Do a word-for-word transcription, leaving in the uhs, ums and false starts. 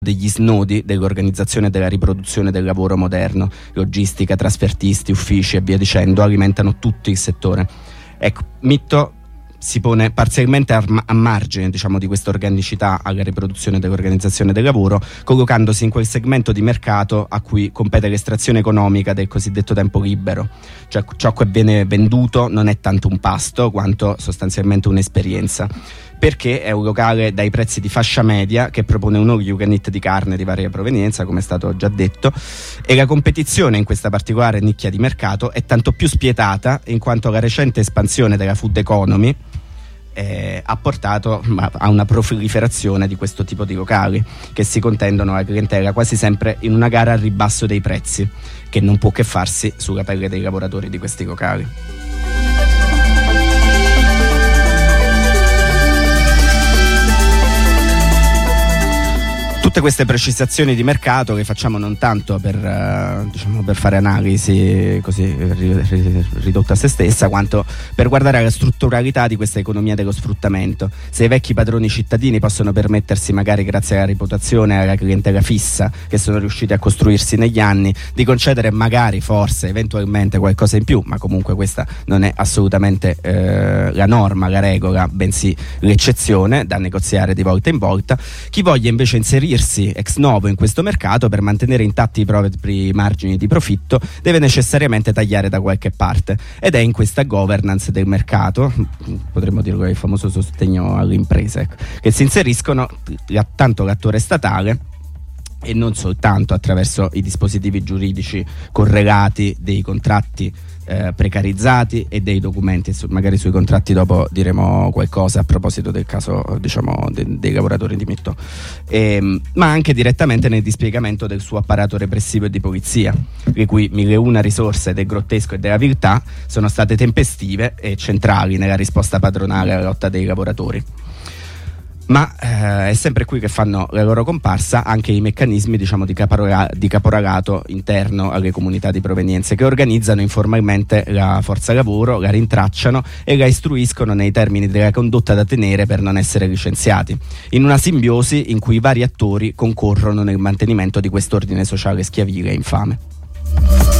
degli snodi dell'organizzazione e della riproduzione del lavoro moderno. Logistica, trasfertisti, uffici e via dicendo alimentano tutto il settore. Ecco, Mitto si pone parzialmente a, a margine, diciamo, di questa organicità alla riproduzione dell'organizzazione del lavoro, collocandosi in quel segmento di mercato a cui compete l'estrazione economica del cosiddetto tempo libero. Cioè, ciò che viene venduto non è tanto un pasto quanto sostanzialmente un'esperienza, perché è un locale dai prezzi di fascia media che propone un all you can eat di carne di varia provenienza, come è stato già detto, e la competizione in questa particolare nicchia di mercato è tanto più spietata in quanto la recente espansione della food economy eh, ha portato a una proliferazione di questo tipo di locali che si contendono la clientela quasi sempre in una gara al ribasso dei prezzi, che non può che farsi sulla pelle dei lavoratori di questi locali. Tutte queste precisazioni di mercato che facciamo non tanto per, uh, diciamo, per fare analisi così ridotta a se stessa, quanto per guardare alla strutturalità di questa economia dello sfruttamento. Se i vecchi padroni cittadini possono permettersi, magari grazie alla reputazione e alla clientela fissa che sono riusciti a costruirsi negli anni, di concedere magari, forse, eventualmente qualcosa in più, ma comunque questa non è assolutamente eh, la norma, la regola, bensì l'eccezione da negoziare di volta in volta, chi voglia invece inserirsi ex novo in questo mercato per mantenere intatti i propri margini di profitto deve necessariamente tagliare da qualche parte, ed è in questa governance del mercato, potremmo dirlo, il famoso sostegno alle imprese, ecco, che si inseriscono tanto l'attore statale e non soltanto attraverso i dispositivi giuridici correlati dei contratti eh, precarizzati e dei documenti. Magari sui contratti dopo diremo qualcosa a proposito del caso, diciamo, de- dei lavoratori di Mitto, e, ma anche direttamente nel dispiegamento del suo apparato repressivo e di polizia, le cui mille una risorse del grottesco e della viltà sono state tempestive e centrali nella risposta padronale alla lotta dei lavoratori. Ma eh, è sempre qui che fanno la loro comparsa anche i meccanismi, diciamo, di, capora- di caporalato interno alle comunità di provenienza, che organizzano informalmente la forza lavoro, la rintracciano e la istruiscono nei termini della condotta da tenere per non essere licenziati, in una simbiosi in cui i vari attori concorrono nel mantenimento di quest'ordine sociale schiavile e infame.